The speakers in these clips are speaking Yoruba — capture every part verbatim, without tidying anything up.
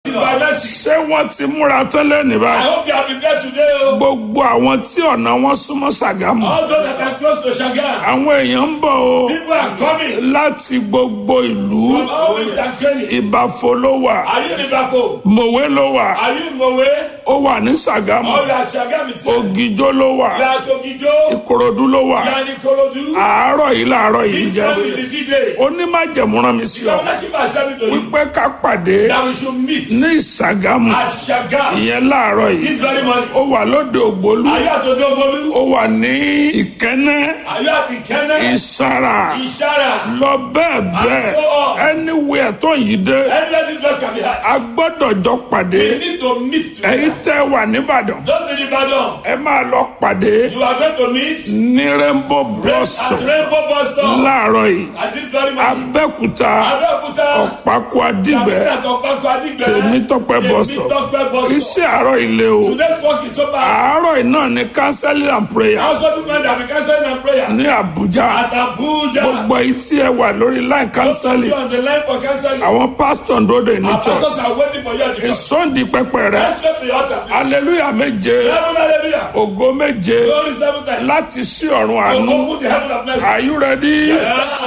ṣé wọ́n ti múra tẹ́lẹ̀ ní I báyìí? hope they have been there today. Oh. Gbogbo àwọn tí ọ̀nà wọn súnmọ́ Ṣàgámù. All those that are close to Shaga. Àwọn èèyàn ń bọ̀ o People are coming láti gbogbo ìlú. from all ways and training. Ìbàfò ló wà, Are you in Liverpool? Mòwe ló wà, Are you in Mowe? ó wà ní Ṣàgámù, Or you are Shagam itself? Ògìjó ló wà, You are Togijo? Ìkòròdú ló wà. You are in Ikorodu? Àárọ̀ yìí láàárọ̀ yìí This jẹ́. one is the D-Day. Onímájẹ̀mú rán mi sí You ọ have not keep accepting to you wípé ká pàdé that we should meet ní Ṣàgámù at Shagam ìyẹn láàárọ̀ yìí. this very morning. Ó wà lóde Ògbólú, Are you at Odogolu? ó wà ní Ìkẹ́nẹ́, Are you at Ikene? Ìsàrà, Ishara? lọ bẹ́ẹ̀ bẹ́ẹ̀. so on. Anywhere tó yìí dé, Anywhere this verse can be heard. a gbọ́dọ̀ jọ pàdé. We need to meet Ẹ̀yin together. tẹ́ wà níbàdàn, Don't be Ibadan. ẹ máa lọ pàdé You are going to meet ní Rainbow at Blossom Rainbow Bus Stop láàárọ̀ yìí. at this very morning. Abẹ́òkúta, Abẹ́òkúta. Ọ̀pákó Adígbẹ́, Abẹ́òkúta Tọ́pẹ́kọ̀ Adigbe. Tèmítọ́pẹ́ bus stop. Tèmítọ́pẹ́ bus stop. Iṣẹ́ àárọ̀ ilé o. Today's work is over. Àárọ̀ yìí náà ni counseling and prayer Also to plan that we cancel and prayer ní Àbújá. at Abuja. Gbogbo èyí tí ẹ wà lórí line Those of counseling. you on the line for canceling. Àwọn pásítọ̀ ń dóde ní Our church. pastors are waiting for you at the church. Ìsọ̀ndì pẹpẹ rẹ. Let's go to the altar, please. Hallelujah méje. Seven hallelujah. Ògo méje. Glory seven times. Láti sí ọ̀run To àánú. open the heaven of mercy. Are you ready? Yes.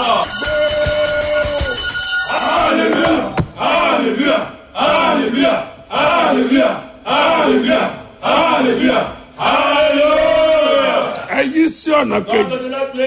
Hallelujah. Hallelujah. Hallelujah. Hallelujah. Hallelujah. Hallelujah. Hallelujah. Ẹ yí sí ọ̀nà Come to kejì.